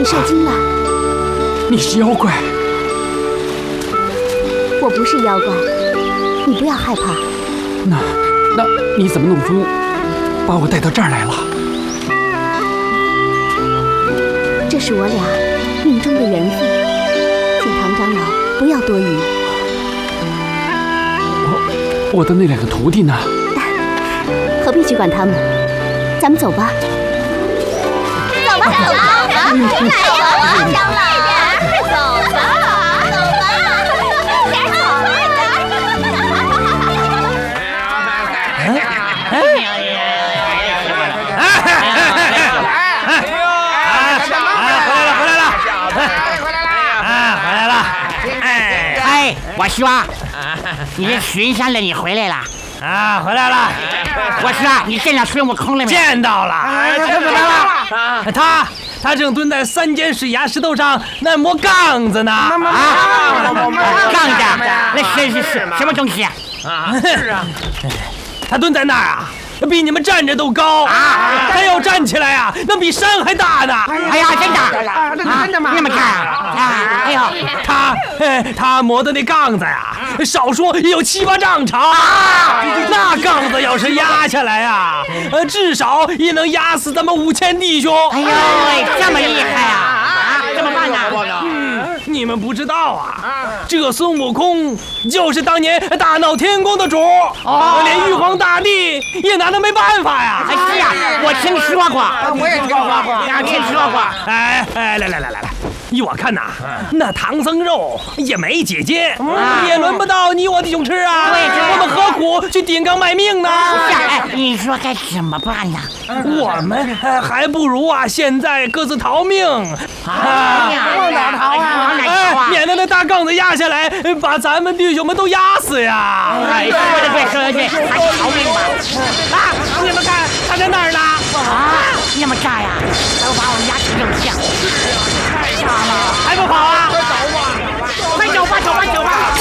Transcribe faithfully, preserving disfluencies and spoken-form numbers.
受惊了。 你是妖怪？ 我不是妖怪，你不要害怕。 那那你怎么弄风把我带到这儿来了？ 这是我俩命中的缘分，请唐长老不要多疑。 我我的那两个徒弟呢？ 何必去管他们？咱们走吧。走吧，走吧，走吧，来呀，长老，走吧，走吧，点走吧。 哎我说，你这巡山的你回来了啊，回来了。 我说你见到孙悟空了没？ 见到了，哎，他怎么了？他他正蹲在三间水崖石头上那磨杠子呢。啊， 杠子，那是是是什么东西啊？ 是啊，他蹲在那儿啊。比你们站着都高啊！他要站起来啊，那比山还大呢！ 哎呀，真的，啊、真的吗？那么大啊！哎呦， 他他磨的那杠子呀，少说也有七八丈长啊！那杠子要是压下来啊，呃，至少也能压死咱们五千弟兄！ 哎呦喂，这么厉害啊！啊，怎么办呢？ 嗯，你们不知道啊，这孙悟空就是当年大闹天宫的主，哦、连玉皇大帝也拿他没办法呀！ 哎，是呀，我听说过， 我也听说过， 听说过。 哎哎，来来来来来，依我看呐，那唐僧肉也没姐姐，也轮不到你我弟兄吃啊！我们何苦去顶缸卖命呢？ 哎，你说该怎么办呢？ 我们还不如啊，现在各自逃命啊！往哪逃啊？往哪逃啊？ 免得那大杠子压下来，把咱们弟兄们都压死呀！ 哎，说的对，说的对，还是逃命吧！ 啊，你们看，他在那儿呢！ 啊，那么大呀，都把我们压成肉酱！太大了， 还不跑啊？ 快走吧，走吧，走吧！